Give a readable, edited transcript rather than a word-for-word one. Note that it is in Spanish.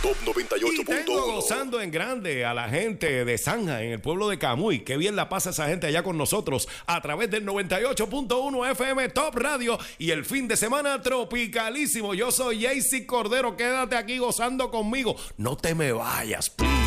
Top 98.1. Y tengo gozando en grande a la gente de Zanja, en el pueblo de Camuy. Qué bien la pasa esa gente allá con nosotros a través del 98.1 FM Top Radio y el fin de semana tropicalísimo. Yo soy Jaycee Cordero. Quédate aquí gozando conmigo. No te me vayas, please.